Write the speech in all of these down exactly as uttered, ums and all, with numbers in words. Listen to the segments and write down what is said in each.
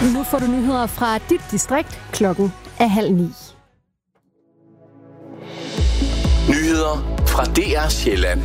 Nu får du nyheder fra dit distrikt. Klokken er halv ni. Nyheder fra D R Sjælland.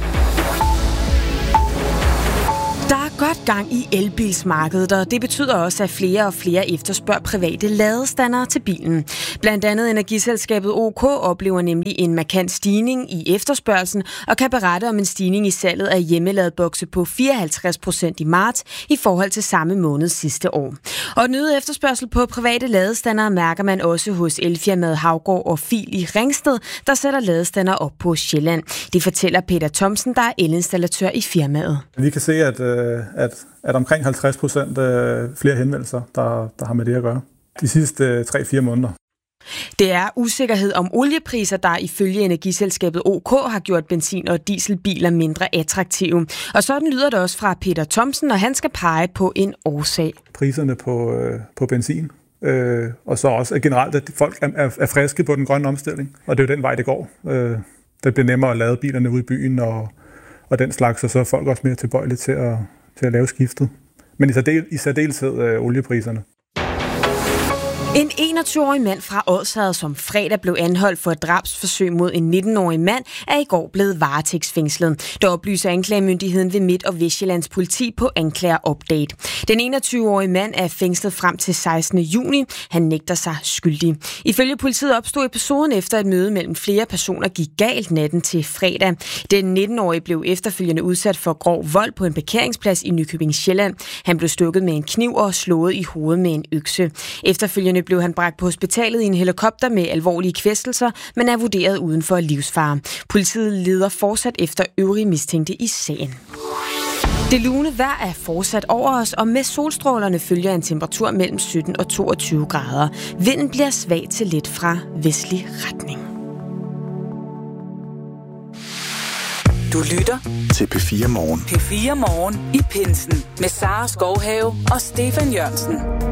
Der er godt gang i elbilsmarkedet, og det betyder også, at flere og flere efterspørger private ladestandere til bilen. Blandt andet energiselskabet O K oplever nemlig en markant stigning i efterspørgslen og kan berette om en stigning i salget af hjemmeladebokse på fireoghalvtreds procent i marts i forhold til samme måned sidste år. Og den øgede efterspørgsel på private ladestandere mærker man også hos elfirmaet Havgård og Fil i Ringsted, der sætter ladestandere op på Sjælland. Det fortæller Peter Thomsen, der er elinstallatør i firmaet. Vi kan se, at At, at omkring halvtreds procent flere henvendelser, der, der har med det at gøre, de sidste tre til fire måneder. Det er usikkerhed om oliepriser, der ifølge energiselskabet O K har gjort benzin- og dieselbiler mindre attraktive. Og sådan lyder det også fra Peter Thomsen, når han skal pege på en årsag. Priserne på, på benzin, øh, og så også generelt, at folk er, er friske på den grønne omstilling. Og det er jo den vej, det går. Øh, det bliver nemmere at lade bilerne ude i byen og og den slags, og så er folk også mere tilbøjelige til at, til at lave skiftet. Men i, sardel, i særdeleshed øh, oliepriserne. En enogtyve-årig mand fra Odsherred, som fredag blev anholdt for et drabsforsøg mod en nitten-årig mand, er i går blevet varetægtsfængslet. Det oplyser anklagemyndigheden ved Midt- og Vestjyllands politi på Anklager Update. Den enogtyve-årige mand er fængslet frem til sekstende juni. Han nægter sig skyldig. Ifølge politiet opstod episoden efter et møde mellem flere personer gik galt natten til fredag. Den nitten-årige blev efterfølgende udsat for grov vold på en parkeringsplads i Nykøbing Sjælland. Han blev stukket med en kniv og slået i hovedet med en økse. Efterfølgende blev han bragt på hospitalet i en helikopter med alvorlige kvæstelser, men er vurderet uden for livsfare. Politiet leder fortsat efter øvrige mistænkte i sagen. Det lune vejr er fortsat over os, og med solstrålerne følger en temperatur mellem sytten og toogtyve grader. Vinden bliver svag til lidt fra vestlig retning. Du lytter til P fire Morgen. P fire Morgen i Pinsen med Sara Skovhave og Stefan Jørgensen.